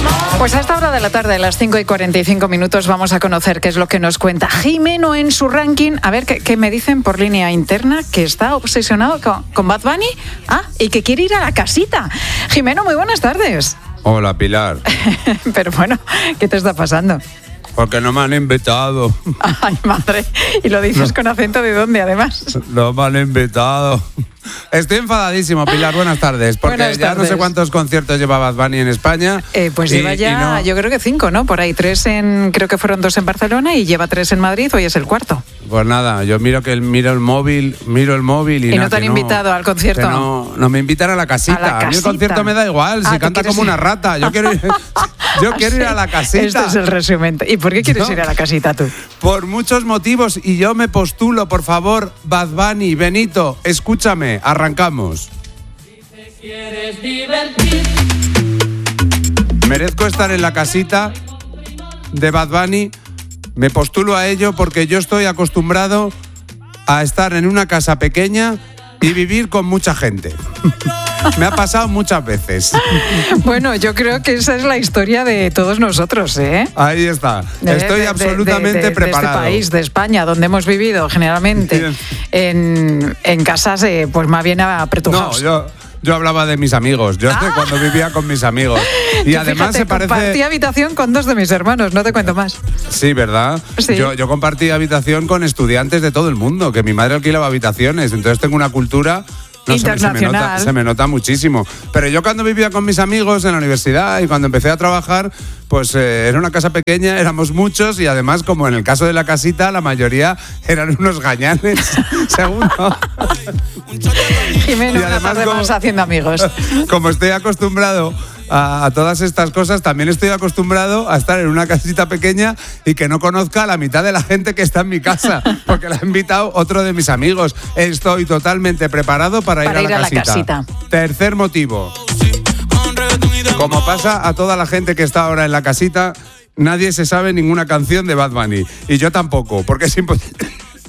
Pues a esta hora de la tarde, a las 5:45, vamos a conocer qué es lo que nos cuenta Jimeno en su ranking. A ver, ¿qué me dicen por línea interna? Que está obsesionado con Bad Bunny. Y que quiere ir a la casita. Jimeno, muy buenas tardes. Hola, Pilar. Pero bueno, ¿qué te está pasando? Porque no me han invitado. Ay, madre. ¿Y lo dices con acento de dónde, además? No me han invitado. Estoy enfadadísimo, Pilar. Buenas tardes. Porque Buenas tardes. No sé cuántos conciertos lleva Bad Bunny en España. Pues lleva ya, yo creo que 5, ¿no? Por ahí 3 creo que fueron 2 en Barcelona y lleva 3 en Madrid. Hoy es el 4. Pues nada, yo miro el móvil y no te han invitado al concierto. No me invitan a la casita. A mí el concierto me da igual, si canta como una rata. Yo quiero ir a la casita. Este es el resumen. ¿Y por qué quieres ir a la casita tú? Por muchos motivos, y yo me postulo, por favor, Bad Bunny, Benito, escúchame, arrancamos. Si te quieres divertir. Merezco estar en la casita de Bad Bunny. Me postulo a ello porque yo estoy acostumbrado a estar en una casa pequeña y vivir con mucha gente. Me ha pasado muchas veces. Bueno, yo creo que esa es la historia de todos nosotros, ¿eh? Ahí está. Estoy absolutamente preparado. De este país, de España, donde hemos vivido generalmente en casas, pues más bien apretujados. No, yo hablaba de mis amigos. Yo cuando vivía con mis amigos. Y tú además fíjate, se parece... compartí habitación con 2 de mis hermanos, no te cuento más. Sí, ¿verdad? Sí. Yo compartí habitación con estudiantes de todo el mundo, que mi madre alquilaba habitaciones. Entonces tengo una cultura... internacional. Se me nota muchísimo. Pero yo cuando vivía con mis amigos en la universidad y cuando empecé a trabajar, pues era una casa pequeña, éramos muchos y además, como en el caso de la casita, la mayoría eran unos gañanes, seguro. Jimeno, una tarde más haciendo amigos. Como estoy acostumbrado a todas estas cosas, también estoy acostumbrado a estar en una casita pequeña y que no conozca a la mitad de la gente que está en mi casa, porque la ha invitado otro de mis amigos. Estoy totalmente preparado para ir a la casita. Tercer motivo. Como pasa a toda la gente que está ahora en la casita, nadie se sabe ninguna canción de Bad Bunny. Y yo tampoco, porque es imposible.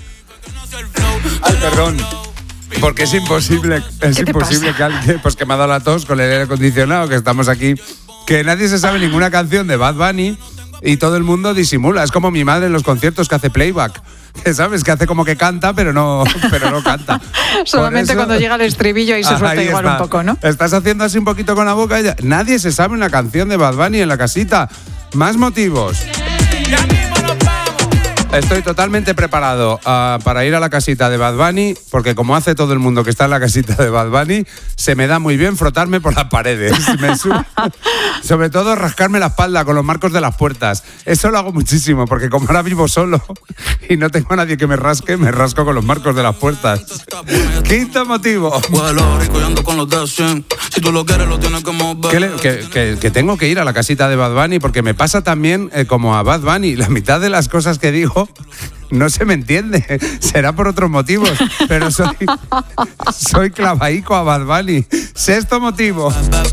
Ay, perdón. Porque es imposible que alguien, pues que me ha dado la tos con el aire acondicionado, que estamos aquí, que nadie se sabe ninguna canción de Bad Bunny y todo el mundo disimula. Es como mi madre en los conciertos, que hace playback, que sabes, que hace como que canta, pero no canta. Solamente cuando llega el estribillo y se suelta igual un poco, ¿no? Estás haciendo así un poquito con la boca. Nadie se sabe una canción de Bad Bunny en la casita. Más motivos. Estoy totalmente preparado para ir a la casita de Bad Bunny, porque como hace todo el mundo que está en la casita de Bad Bunny, se me da muy bien frotarme por las paredes. Sobre todo rascarme la espalda con los marcos de las puertas. Eso lo hago muchísimo, porque como ahora vivo solo y no tengo a nadie que me rasque, me rasco con los marcos de las puertas. Quinto motivo. Que tengo que ir a la casita de Bad Bunny, porque me pasa también como a Bad Bunny. La mitad de las cosas que digo no se me entiende, será por otros motivos, pero soy clavaico a Bad Bunny. Sexto motivo.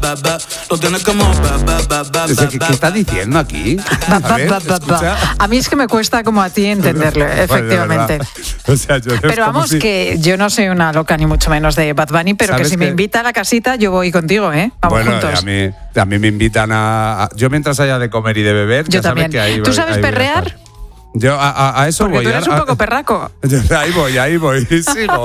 ¿Qué está diciendo aquí? A mí es que me cuesta como a ti entenderlo, efectivamente. O sea, pero vamos, que yo no soy una loca ni mucho menos de Bad Bunny, pero que si me invita a la casita yo voy contigo, ¿eh? Vamos juntos. A mí me invitan yo mientras haya de comer y de beber, yo ya también. Sabes que ahí ¿Tú sabes perrear? Yo a eso porque voy. Porque tú eres un poco perraco. Ahí voy, sigo.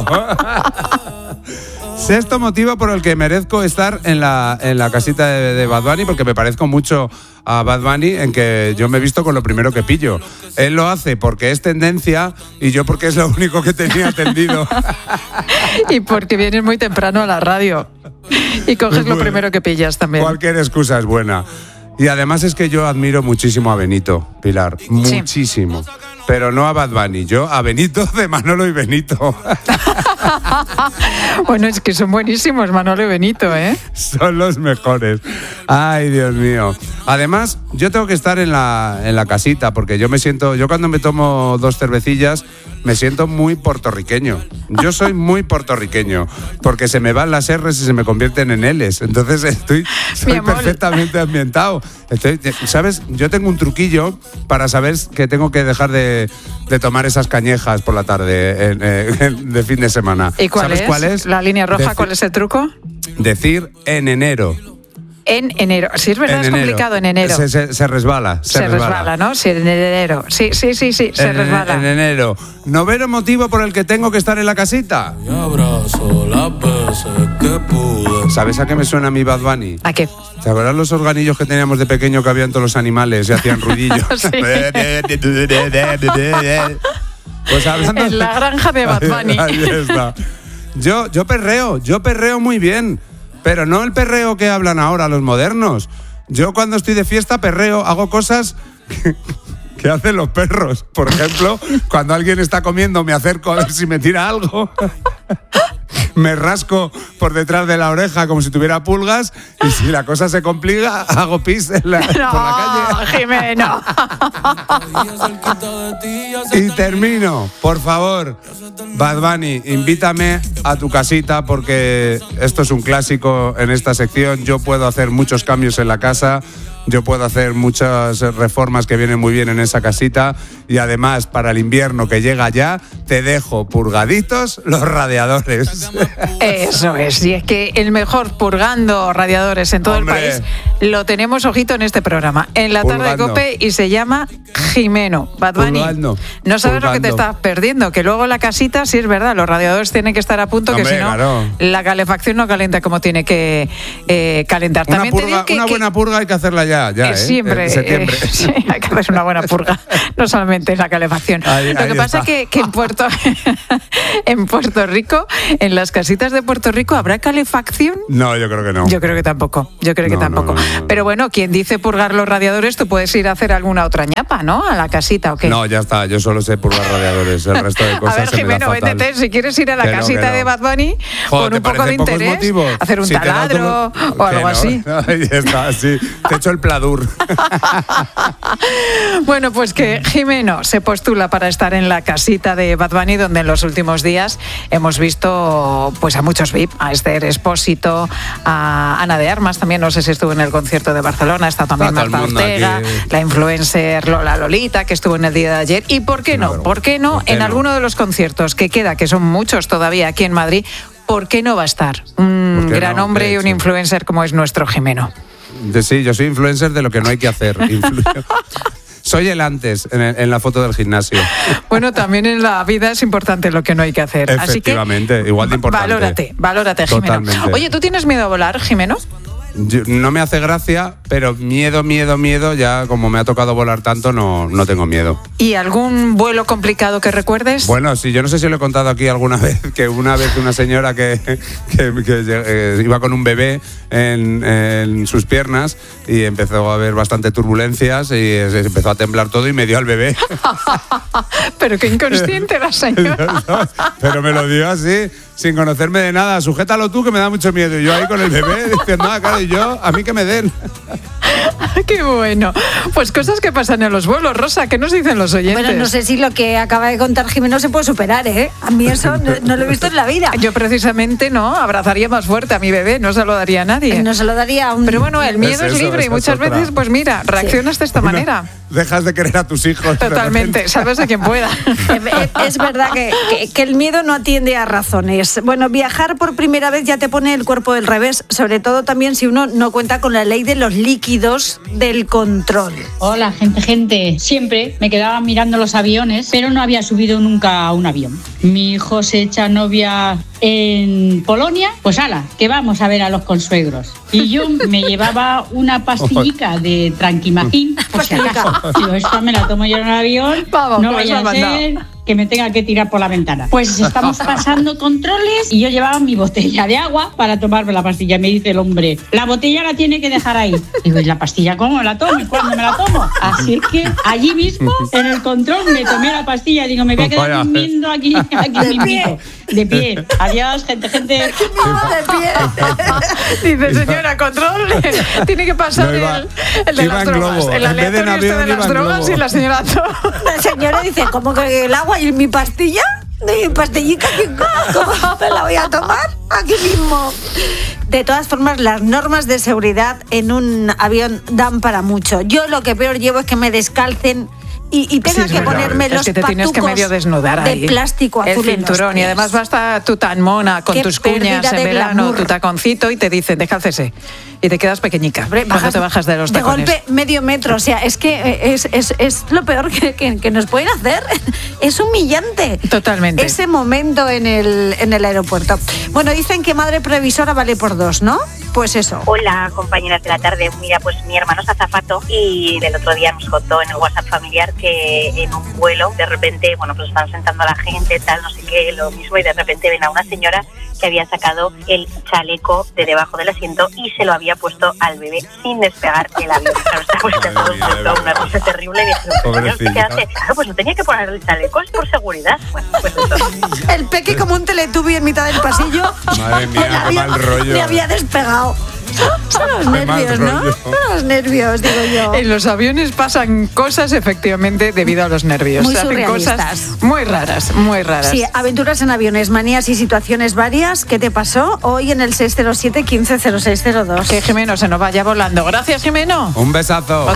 Sexto motivo por el que merezco estar en la casita de Bad Bunny, porque me parezco mucho a Bad Bunny, en que yo me he visto con lo primero que pillo. Él lo hace porque es tendencia y yo porque es lo único que tenía atendido. Y porque vienes muy temprano a la radio y coges lo primero que pillas también. Cualquier excusa es buena. Y además es que yo admiro muchísimo a Benito, Pilar, muchísimo. Sí. Pero no a Bad Bunny, yo a Benito de Manolo y Benito. Bueno, es que son buenísimos Manolo y Benito, ¿eh? Son los mejores. Ay, Dios mío. Además, yo tengo que estar en la casita, porque yo cuando me tomo 2 cervecillas, me siento muy puertorriqueño. Yo soy muy puertorriqueño, porque se me van las R's y se me convierten en L's. Entonces soy perfectamente ambientado. ¿Sabes? Yo tengo un truquillo para saber que tengo que dejar de tomar esas cañejas por la tarde de fin de semana. ¿Y cuál es? ¿La línea roja? ¿Cuál es el truco? Decir en enero. En enero. Sí, es verdad, En es enero. complicado en enero. Se resbala. Se resbala, ¿no? Sí, en enero. Sí, se resbala. En enero. ¿Noveno motivo por el que tengo que estar en la casita? Y abrazo las veces que pude. ¿Sabes a qué me suena mi Bad Bunny? ¿A qué? ¿Te acuerdas los organillos que teníamos de pequeño que habían todos los animales y hacían ruidillos? Sí. Pues hablando En la granja de Bad Bunny. Ahí está. Yo perreo muy bien, pero no el perreo que hablan ahora los modernos. Yo cuando estoy de fiesta perreo, hago cosas que hacen los perros. Por ejemplo, cuando alguien está comiendo me acerco a ver si me tira algo. Me rasco por detrás de la oreja como si tuviera pulgas y si la cosa se complica, hago pis por la calle. Jimeno. Y termino, por favor, Bad Bunny, invítame a tu casita porque esto es un clásico en esta sección. Yo puedo hacer muchos cambios en la casa, yo puedo hacer muchas reformas que vienen muy bien en esa casita y además para el invierno que llega ya te dejo purgaditos los radiadores. Eso es, y es que el mejor purgando radiadores en todo Hombre. el país lo tenemos, ojito, en este programa, en la tarde de Purgando. COPE, y se llama Jimeno. Bad Bunny, Purgando. no sabes lo que te Purgando. estás perdiendo, que luego la casita, sí es verdad, los radiadores tienen que estar a punto, que Hombre, si no, claro. la calefacción no calienta como tiene que calentar. Una, También te digo que, buena purga hay que hacerla ya, siempre, en septiembre. sí, hay que hacer una buena purga, no solamente en la calefacción. Ahí Lo que pasa está. que en Puerto Rico, en las casitas de Puerto Rico, ¿habrá calefacción? No, yo creo que no. Yo creo que tampoco, No. Pero bueno, quien dice purgar los radiadores, tú puedes ir a hacer alguna otra ñapa, ¿no? A la casita, ¿o qué? No, ya está, yo solo sé purgar radiadores, el resto de A ver, ver, Jimeno, véndete, si quieres ir a la Que no, casita que no. de Bad Bunny Joder, con un ¿te poco de parecen pocos interés, motivos? hacer un Si te da taladro otro- o algo Que no. así. Ahí está, sí. Te echo el pladur. Bueno, pues que Jimeno se postula para estar en la casita de Bad Bunny, donde en los últimos días hemos visto pues a muchos VIP, a Esther Expósito, a Ana de Armas, también no sé si estuvo en el concierto de Barcelona, está también Está todo el Marta mundo Ortega, aquí. la influencer Lola Lolita, que estuvo en el día de ayer. ¿Y por qué no? Claro. ¿Por qué no? ¿Por qué En no? alguno de los conciertos que queda, que son muchos todavía aquí en Madrid, ¿por qué no va a estar un ¿Por qué gran no? hombre De y un hecho. influencer como es nuestro Jimeno? Sí, yo soy influencer de lo que no hay que hacer. Soy el antes en la foto del gimnasio. Bueno, también en la vida es importante lo que no hay que hacer. Así que Efectivamente, igual de importante. Valórate, Jimeno. Totalmente. Oye, ¿tú tienes miedo a volar, Jimeno? No me hace gracia, pero miedo, ya como me ha tocado volar tanto, no tengo miedo. ¿Y algún vuelo complicado que recuerdes? Bueno, sí, yo no sé si lo he contado aquí alguna vez, que una vez una señora que iba con un bebé en sus piernas y empezó a haber bastante turbulencias y se empezó a temblar todo y me dio al bebé. Pero qué inconsciente la señora. Pero me lo dio así, sin conocerme de nada. Sujétalo tú, que me da mucho miedo. Y yo ahí con el bebé diciendo, claro, y yo, a mí que me den. Qué bueno. Pues cosas que pasan en los vuelos, Rosa, ¿qué nos dicen los oyentes? Bueno, no sé si lo que acaba de contar Jimeno se puede superar, ¿eh? A mí eso no lo he visto en la vida. Yo precisamente no, abrazaría más fuerte a mi bebé, no se lo daría a nadie. No se lo daría a un... Pero bueno, el miedo es eso, libre y esa es muchas otra. veces, pues mira, reaccionas de esta manera. Dejas de querer a tus hijos. de Totalmente, repente. salves a quien pueda. Es verdad que el miedo no atiende a razones. Bueno, viajar por primera vez ya te pone el cuerpo del revés, sobre todo también si uno no cuenta con la ley de los líquidos del control. Hola, gente. Siempre me quedaba mirando los aviones, pero no había subido nunca a un avión. Mi hijo se echa novia en Polonia, pues ala, que vamos a ver a los consuegros. Y yo me llevaba una pastillica de Tranquimacin, por si acaso. Digo, esta me la tomo yo en el avión, Vamos, no que vaya me a has mandado. ser que me tenga que tirar por la ventana. Pues estamos pasando controles y yo llevaba mi botella de agua para tomarme la pastilla. Me dice el hombre, la botella la tiene que dejar ahí. Digo, ¿y la pastilla cómo me la tomo? ¿Y cuándo me la tomo? Así es que allí mismo, en el control, me tomé la pastilla. Digo, me voy a quedar Vaya. durmiendo aquí mismito. De pie. Adiós, gente. Dice, señora, control, tiene que pasar No, iba- el de iba las en drogas. globo. El En vez de en aleatorio este de avión, las iba en drogas globo. y la señora... La señora dice, ¿cómo que el agua y mi pastilla? Mi pastillita, ¿cómo me la voy a tomar? Aquí mismo. De todas formas, las normas de seguridad en un avión dan para mucho. Yo lo que peor llevo es que me descalcen y tenga Sí, es que verdad. ponerme Es los que te tienes que patucos medio desnudar de ahí. plástico azul El en los cinturón. Y pies. además va a estar tu tan mona con Qué tus cuñas pérdida en de verano, glamour. tu taconcito y te dicen, descálcese. y te quedas pequeñica cuando te bajas de los tacones. De golpe medio metro, o sea, es que es lo peor que nos pueden hacer. Es humillante. Totalmente. Ese momento en el aeropuerto. Bueno, dicen que madre previsora vale por 2, ¿no? Pues eso. Hola, compañeras de la tarde. Mira, pues mi hermano es azafato y del otro día nos contó en el WhatsApp familiar que en un vuelo, de repente, bueno, pues están sentando a la gente, tal, no sé qué, lo mismo, y de repente ven a una señora que había sacado el chaleco de debajo del asiento y se lo había puesto al bebé sin despegar el avión. Claro, estamos todos una cosa terrible. Y dijeron, señor, ¿qué hace? Claro, pues no tenía que poner el chaleco, es por seguridad. Bueno, pues eso. El peque como un Teletubby en mitad del pasillo. Madre mía, qué mal rollo. Le había despegado. Son los nervios, ¿no? Son los nervios, digo yo. En los aviones pasan cosas, efectivamente, debido a los nervios. Muy se hacen surrealistas. cosas muy raras, muy raras. Sí, aventuras en aviones, manías y situaciones varias. ¿Qué te pasó hoy en el 607 15 0602? Que Jimeno se nos vaya volando. Gracias, Jimeno. Un besazo.